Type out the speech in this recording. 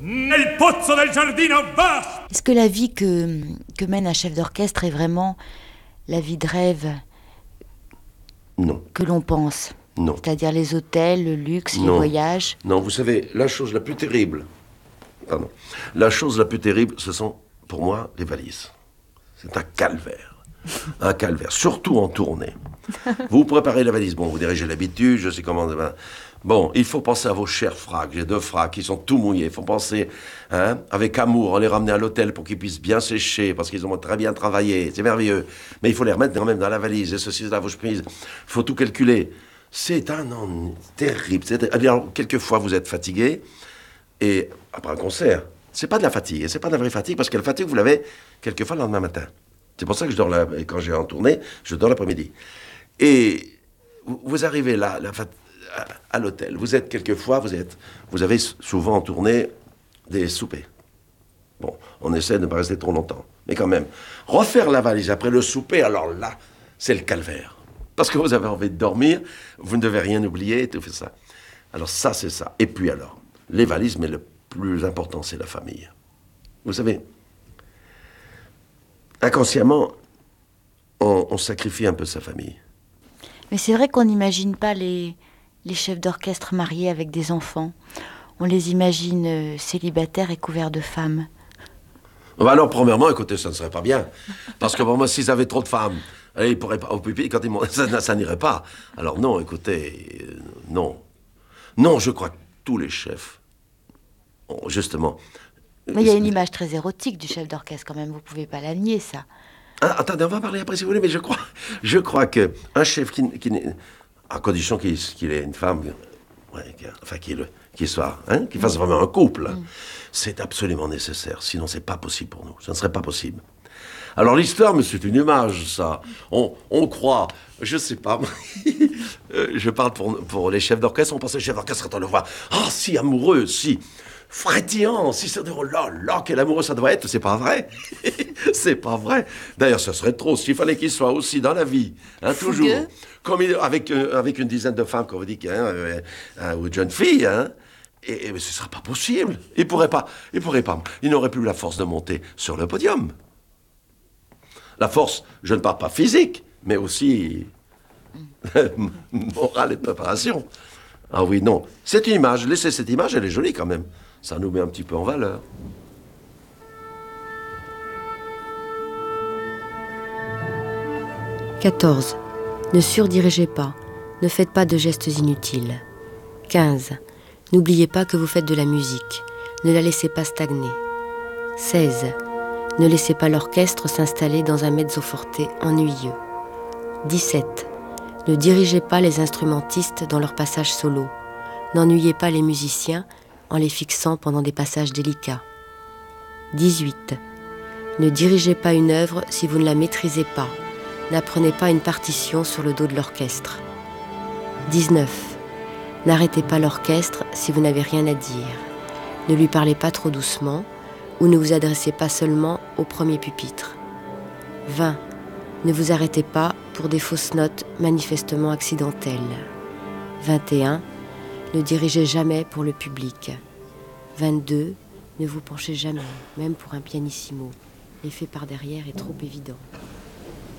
Nel pozzo del giardino vasto. Est-ce que la vie que mène un chef d'orchestre est vraiment la vie de rêve Non. que l'on pense? Non. C'est-à-dire les hôtels, le luxe, les Non. voyages? Non, vous savez, la chose la plus terrible, ce sont, pour moi, les valises. C'est un calvaire. Un calvaire, surtout en tournée. Vous préparez la valise, bon, vous dirigez l'habitude, je sais comment... Bon, il faut penser à vos chers fracs. J'ai 2 fracs qui sont tout mouillés. Il faut penser, avec amour, on les ramener à l'hôtel pour qu'ils puissent bien sécher, parce qu'ils ont très bien travaillé. C'est merveilleux. Mais il faut les remettre quand même dans la valise, et ceci, cela, vos chemises. Il faut tout calculer. C'est un ennui terrible. Alors, quelquefois, vous êtes fatigué, et après un concert, c'est pas de la fatigue, et c'est pas de la vraie fatigue, parce que la fatigue, vous l'avez quelquefois le lendemain matin. C'est pour ça que je dors quand j'ai en tournée, je dors l'après-midi. Et vous arrivez là, à l'hôtel. Vous avez souvent en tournée des soupers. Bon, on essaie de ne pas rester trop longtemps. Mais quand même, refaire la valise après le souper, alors là, c'est le calvaire. Parce que vous avez envie de dormir, vous ne devez rien oublier, et tout fait ça. Alors ça, c'est ça. Et puis alors, les valises, mais le plus important, c'est la famille. Vous savez, inconsciemment, on sacrifie un peu sa famille. Mais c'est vrai qu'on n'imagine pas les chefs d'orchestre mariés avec des enfants. On les imagine célibataires et couverts de femmes. Alors, premièrement, écoutez, ça ne serait pas bien. Parce que pour moi, s'ils avaient trop de femmes, ils ne pourraient pas au pipi quand ça n'irait pas. Alors non, écoutez, non. Non, je crois que tous les chefs, justement... Mais il y a une image très érotique du chef d'orchestre quand même, vous ne pouvez pas la nier, ça. Ah, attendez, on va parler après si vous voulez, mais je crois qu'un chef à condition qu'il ait une femme, qu'il fasse vraiment un couple, c'est absolument nécessaire. Sinon, c'est pas possible pour nous. Ça ne serait pas possible. Alors, l'histoire, mais c'est une image, ça. On croit, je sais pas, je parle pour les chefs d'orchestre, on pense aux chefs d'orchestre quand on le voit. Ah, si amoureux, si frétillant, si c'est oh là là, quel amoureux ça doit être, c'est pas vrai. C'est pas vrai. D'ailleurs, ça serait trop, s'il fallait qu'il soit aussi dans la vie, toujours. Comme avec une dizaine de femmes, comme vous dites, ou de jeunes filles, et ce ne sera pas possible. Il n'aurait plus la force de monter sur le podium. La force, je ne parle pas physique, mais aussi morale et de préparation. Ah oui, non. C'est une image. Laissez cette image, elle est jolie quand même. Ça nous met un petit peu en valeur. « 14. Ne surdirigez pas. Ne faites pas de gestes inutiles. 15. N'oubliez pas que vous faites de la musique. Ne la laissez pas stagner. 16. Ne laissez pas l'orchestre s'installer dans un mezzo-forte ennuyeux. 17. Ne dirigez pas les instrumentistes dans leur passage solo. N'ennuyez pas les musiciens en les fixant pendant des passages délicats. 18. Ne dirigez pas une œuvre si vous ne la maîtrisez pas. N'apprenez pas une partition sur le dos de l'orchestre. 19. N'arrêtez pas l'orchestre si vous n'avez rien à dire. Ne lui parlez pas trop doucement ou ne vous adressez pas seulement au premier pupitre. 20. Ne vous arrêtez pas pour des fausses notes manifestement accidentelles. 21. Ne dirigez jamais pour le public. 22. Ne vous penchez jamais, même pour un pianissimo. L'effet par derrière est trop évident.